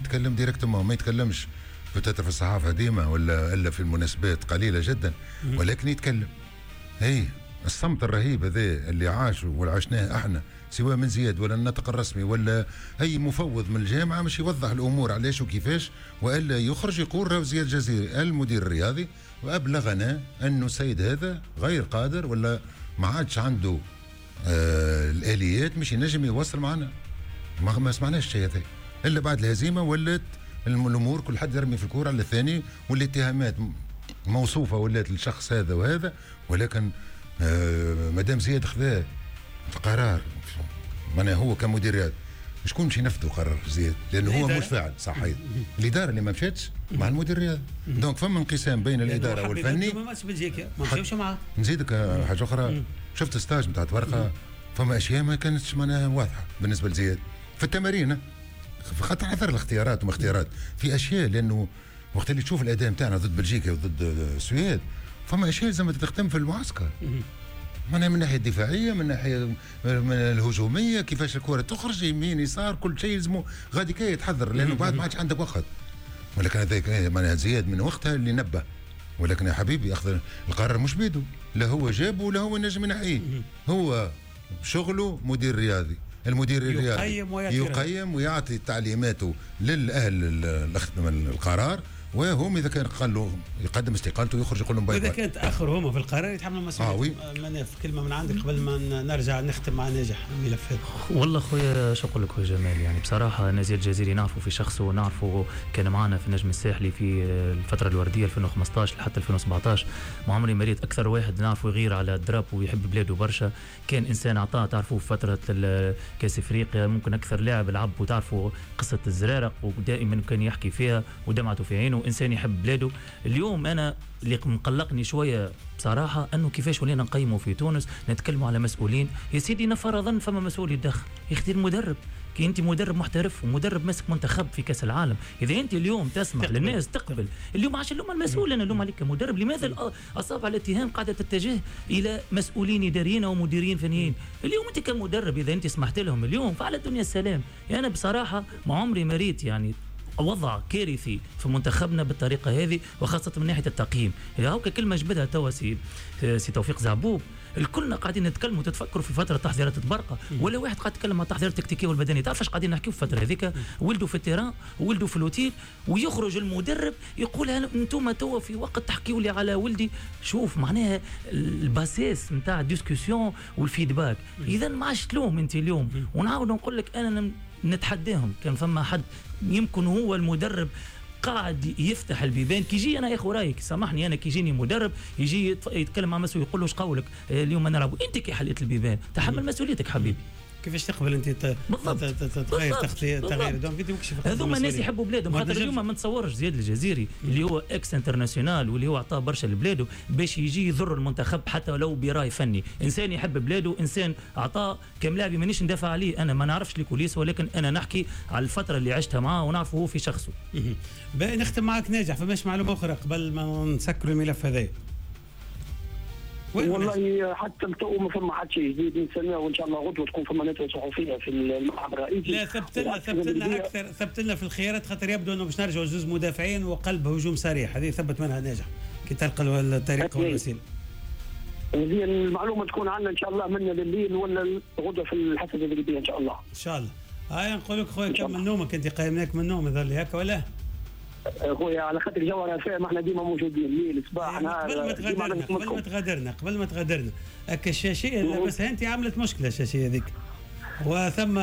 يتكلم ديريكتومون، ما يتكلمش بتاتر في الصحافه ديما ولا الا في المناسبات قليله جدا، ولكن يتكلم. هي الصمت الرهيب هذا اللي عاشوا وعشناه احنا، سواء من زياد ولا الناطق الرسمي ولا اي مفوض من الجامعه، مش يوضح الامور علاش وكيفاش، والا يخرج يقول راهو زياد الجزيري المدير الرياضي وابلغنا انه السيد هذا غير قادر ولا ما عادش عنده الاليات مش ينجم يوصل معنا. ما سمعناش الشيء هذا الا بعد الهزيمه، ولات الامور كل حد يرمي في الكوره على الثاني، والاتهامات موصوفه ولات للشخص هذا وهذا. ولكن مدام زياد خذا القرار معناها هو كمدير رياضي، شكون باش ينفذوا قرار زياد؟ لانه هو مش فاعل صحيح. الاداره اللي ما مشاتش مع المدير الرياضي، دونك فما انقسام بين الاداره والفني. ما مشاوش معاه. نزيدك حاجه اخرى، شفت ستاج نتاع ورقه، فما اشياء ما كانتش معناها واضحه بالنسبه لزياد في التمارين، خاطر حذر الاختيارات وما اختيارات في اشياء، لانه وقت اللي تشوف الاداء نتاعنا ضد بلجيكا وضد السويد فما اشياء لازم تختم في المعسكر، من الناحيه الدفاعيه، من الناحيه من الهجوميه، كيفاش الكره تخرج يمين يسار، كل شيء لازمه غادي كي يتحضر، لانه بعد ما عادش عندك وقت. ولكن هذاك معناها زياد من وقتها اللي نبه، ولكن يا حبيبي اخذ القرار مش بيده، لا هو جابه ولا هو نجم ينحيه، هو شغله مدير رياضي. المدير الرياضي يقيم ويعطي تعليماته للاهل القرار، وهم اذا كان قال له يقدم استقالته يخرج يقول لهم باي باي. واذا كان تاخر هما في القرار يتحملوا المسؤوليه. مناف كلمه من عندك قبل ما نرجع نختم مع ناجح الملف هذا. والله خويا شو نقول لك خويا جمال، يعني بصراحه أنا زياد الجزيري نعرفه في شخصه، ونعرفه كان معنا في النجم الساحلي في الفتره الورديه 2015 لحتى 2017. ما عمري مريت اكثر واحد نعرفه يغير على الدراب ويحب بلاده برشا، كان انسان عطاء، تعرفوه في فتره كاس افريقيا ممكن اكثر لاعب لعب، وتعرفوا قصه الزرارق ودائما كان يحكي فيها ودمعته في عينه، انسان يحب بلاده. اليوم انا اللي مقلقني شويه بصراحه انه كيفاش ولينا نقيموا في تونس نتكلموا على مسؤولين. يا سيدي نفرضا فما مسؤول يتدخل، يختار مدرب، كي انت مدرب محترف ومدرب ماسك منتخب في كاس العالم، اذا انت اليوم تسمح للناس تقبل اليوم عشان اللوم المسؤول، انا اللوم عليك كمدرب، لماذا اصابع الاتهام قاعده تتجه الى مسؤولين اداريين او مديرين فنيين؟ اليوم انت كمدرب اذا انت سمحت لهم اليوم فعلى الدنيا السلام. يعني انا بصراحه ما عمري مريت يعني وضع كارثي في منتخبنا بالطريقه هذه، وخاصه من ناحيه التقييم. هاكا كلمه جبدها توا سي توفيق زعبوب، الكلنا قاعدين نتكلموا تتفكروا في فتره تحضيرات برقه، ولا واحد قاعد يتكلم عن التحضيرات التكتيكيه والبدنيه. تعرف ايش قاعدين نحكيو في الفتره هذيك؟ ولدوا في التيران وولدوا في الاوتيل، ويخرج المدرب يقول انتم توا في وقت تحكيوا لي على ولدي. شوف معناها الباسيس نتاع الديسكسيون والفيدباك. اذا ما عادش تلوم انت اليوم، ونعاود نقول لك انا نتحداهم، كان فما حد يمكن هو المدرب قاعد يفتح البيبان، كي يجي انا يا اخو رايك سامحني، انا كي يجيني مدرب يجي يتكلم مع مسؤول يقول له ايش قولك اليوم انا نلعبوا، انت كي حليت البيبان تحمل مسؤوليتك حبيبي. كيفاش تقبل انت تغير تغيير دونك هذوما الناس يحبوا بلادهم، خاطر اليوم ما نتصورش زياد الجزيري اللي هو اكس انترناسيونال واللي هو عطاه برشا لبلاده باش يجي يضر المنتخب حتى لو براي فني. انسان يحب بلاده، انسان عطاه كملاعبي، مانيش ندافع عليه، انا ما نعرفش لي كوليس، ولكن انا نحكي على الفتره اللي عشتها معاه ونعرفه هو في شخصه. نختم معك ناجح، فماش معلومه اخرى قبل ما نسكروا الملف هذا؟ والله حتى التو ما فما حد شيء جديد نستناه، وان شاء الله غدوه تكون فما ندوه صحفيه في الملعب الرئيسي. لا ثبت لنا في الخيارات، خاطر يبدو انه باش نرجعوا جزء مدافعين وقلب هجوم صريح، هذه ثبت منها ناجح كي تلقى الطريقه والوسيله. هذه المعلومه تكون عندنا ان شاء الله من الليل ولا غدوه في الحسب التدريبيه ان شاء الله. ان شاء الله. هاي نقول لك خويا كمل نومك، انت قايمناك من النوم يظل هكا ولا؟ خويا على خاطر جو رفاه، ما احنا ديما موجودين ليل صباح نهار. قبل ما تغادرنا هكا الشاشيه، بس انت عملت مشكله الشاشيه هذيك، وثم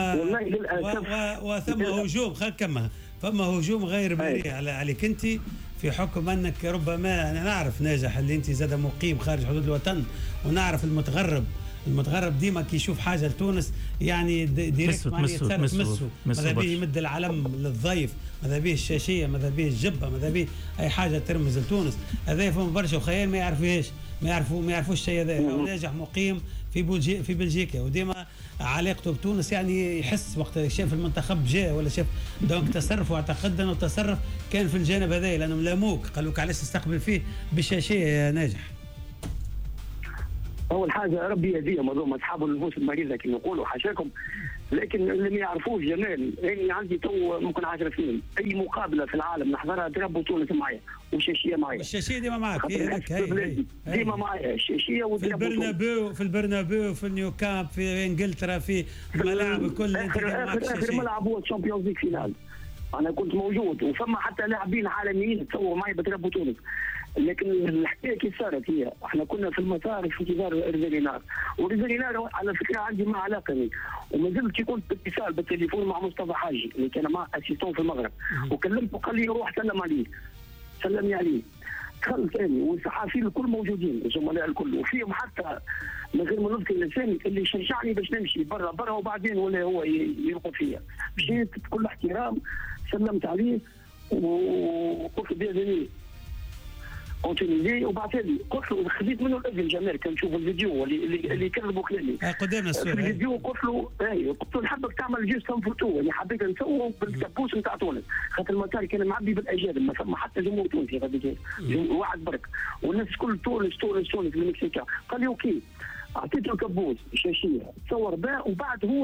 هجوم، خلينا نكمل، ثم هجوم غير بريء عليك انت، في حكم انك ربما انا نعرف ناجح اللي انت زاد مقيم خارج حدود الوطن، ونعرف المتغرب ديما كي يشوف حاجه لتونس يعني ديريكت تمسه، ماذا بيه يمد العلم للضيف، ماذا بيه الشاشيه، ماذا بيه الجبه، ماذا بيه اي حاجه ترمز لتونس. هذا فهم برشا وخيال ما يعرفوش الشيء هذا. ناجح مقيم في بلجيكا، وديما علاقته بتونس يعني يحس وقت شاف المنتخب جاء ولا شاف، دونك تصرف، واعتقد انه التصرف كان في الجانب هذا، لانهم لاموك قالوا لك علاش تستقبل فيه بالشاشيه يا ناجح. اول حاجه ربي يهديهم هذوما اصحاب النفوس المريضه كما يقولوا حاشاكم، لكن اللي ما يعرفوش جمال اني عندي تو ممكن 10 سنين اي مقابله في العالم نحضرها تربوا تونس معايا والشاشيه معايا. الشاشيه ديما معك ديما معايا الشاشيه في البرنابيو في النيوكامب في انجلترا في الملاعب الكل. اخر ملعب هو الشامبيونز ليج فينال انا كنت موجود، وفما حتى لاعبين عالميين تصوروا معي بتربوا تونس. لكن الحكايه كيف صارت هي احنا كنا في المطار في انتظار ريفيرينار، وريفيرينار على فكره عندي معه علاقه لي، وما زلت كنت باتصال بالتليفون مع مصطفى حاجي اللي كان مع اسيستون في المغرب، وكلمته قال لي روح سلمني عليه. دخلت ثاني والصحافيين الكل موجودين الزملاء الكل، وفيهم حتى من غير ما نذكر الاسامي اللي شجعني باش نمشي برا وبعدين ولا هو يلقى فيا. مشيت بكل احترام سلمت عليه وقلت بياني كونتينيزي وبعث لي، قلت له خذيت منه الاذن جمال كان نشوف الفيديو اللي يكذبوا كلامي قدامنا الصوره في الفيديو. قلت له نحبك تعمل جوست فوتو يعني حبيت نسووا بالكابوس نتاع تونس خاطر المطار كان معبي بالاجانب ما فما حتى جمهور تونسي غادي واحد برك والناس كل تونس المكسيكا. قال لي اوكي اعطيته الكابوس الشاشيه تصور بها وبعد هو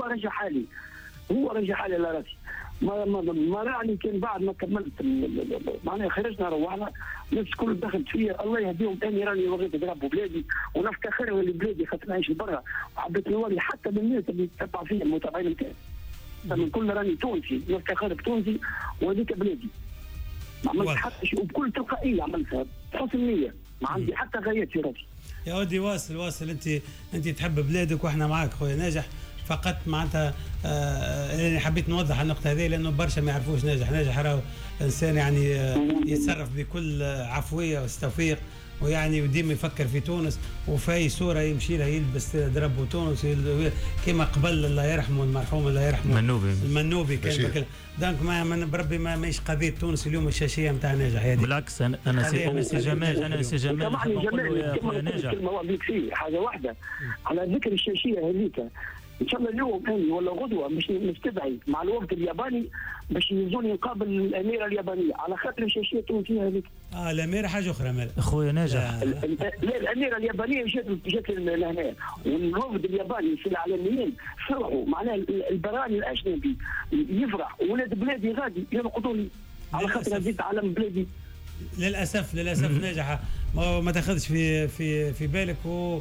رجع حالي على راسي. ما راني كان بعد ما كملت معناها خرجنا روحنا الناس الكل دخلت فيا الله يهديهم ثاني راني بغيت نضرب بلادي ونفتخر بلادي خاطر نعيش برا وحبيت نوري حتى بالناس اللي تتبع فيا المتابعين نتاعي من كل راني تونسي نفتخر بتونسي وهذيك بلادي. ما عملت حتى شيء وبكل تلقائيه عملتها بحسن نيه ما عندي حتى غايات في راسي. يا ودي واصل انت تحب بلادك واحنا معاك خويا ناجح. فقط معناتها اللي حبيت نوضح النقطه هذه لانه برشا ما يعرفوش ناجح راهو انسان يعني يتصرف بكل عفويه واستوفيق ويعني وديما يفكر في تونس وفي اي صوره يمشي لها يلبس درب تونس كما قبل الله يرحمه المرحوم الله يرحمه المنوبي كان دونك ما بربي ماهيش قضيه تونس اليوم الشاشيه نتاع ناجح هذه. بالعكس انا سي جمال نقول له يا ناجح حاجه واحده على ذكر الشاشيه هذيك ان شاء الله اليوم ولا غدوه مش نستدعي مع الوفد الياباني باش يزوني نقابل الاميره اليابانيه على خاطر الشاشيه التونسيه هذيك. الاميره حاجه اخرى مال اخويا ناجح. لا الاميره اليابانيه جات لهنا والوفد الياباني في العالميين فرحوا معناها البراني الاجنبي يفرح ولاد بلادي غادي يرقدوا لي على خاطر زيد علم بلادي. للاسف ناجحه ما تاخذش في بالك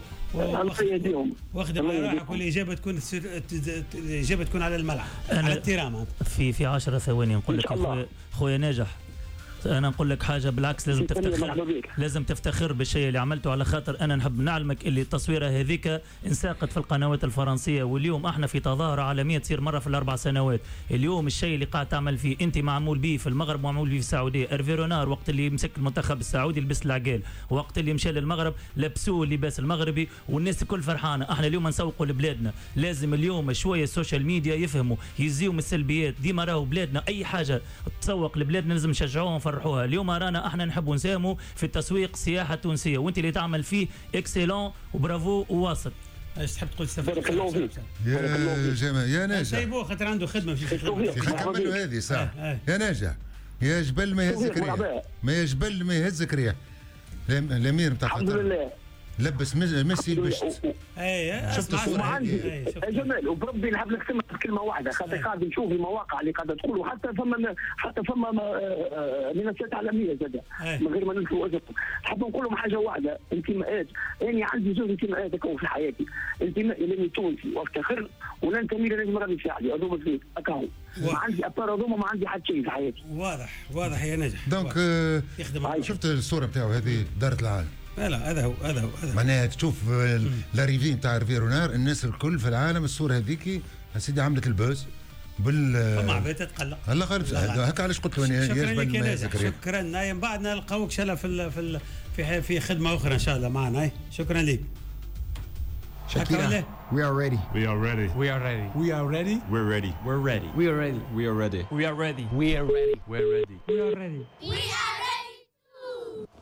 واخدم روحك والاجابه تكون على الملعب على التيران. في 10 ثواني نقول لك خويا ناجح انا نقول لك حاجه بالعكس لازم تفتخر بالشيء اللي عملته على خاطر انا نحب نعلمك اللي التصويره هذيك انساقت في القنوات الفرنسيه واليوم احنا في تظاهره عالميه تصير مره في ال4 سنوات. اليوم الشيء اللي قاعد تعمل فيه انت معمول به في المغرب ومعمول به في السعوديه. ايرفي رونار وقت اللي مسك المنتخب السعودي لبس العقال وقت اللي مشى للمغرب لبسوه اللباس المغربي والناس الكل فرحانه. احنا اليوم نسوقوا لبلادنا لازم اليوم شويه السوشيال ميديا يفهموا يزيوا من السلبيات ديما راهو بلادنا اي حاجه تسوق لبلادنا لازم نشجعوهم نفرحوها. اليوم رانا احنا نحب نساهموا في التسويق السياحه التونسيه وانت اللي تعمل فيه اكسلون وبرافو وواصل. ايش تحب تقول بارك الله فيك يا جماعه يا ناجح سيبوه خاطر عنده خدمه في كملوا هذه صح. يا ناجح يا جبل ما يهزك ريح الامير نتاع الحمد لله لبس ميسي البشت. شفت الصورة عندي يا جمال وبربي نحب نختمها بكلمة واحدة خاطر قاعد نشوف المواقع اللي قاعدة تقول وحتى فما منصات عالمية زادة من غير ما ننسوا وزنكم. نحب نقول لهم حاجة واحدة انتماءات. أنا عندي زوج انتماءات في حياتي انتماء لاني تونسي وافتخر وننتمي لنجم ربي فعلي هذوما اثنين أكاهو ما عندي أبطال هذوما ما عندي حتى شيء في حياتي. واضح يا نجح. دونك شفت الصورة بتاعه هذه دارت العالم. لا هذا هو معناها تشوف لاريفي نتاع ريفي رونار الناس الكل في العالم الصوره هذيك سيدي عملت البوز فما عباد تتقلق الله خالف هكا علاش قلت له انا شكرا نايم بعد نلقاوك ان شاء الله في خدمه اخرى ان شاء الله معنا. شكرا لك Shakira, we are ready. We are ready. We are ready. We are ready. We're ready. We're ready. We are ready. We are ready. We are ready. We are ready. We're ready. We're ready. We are ready. We are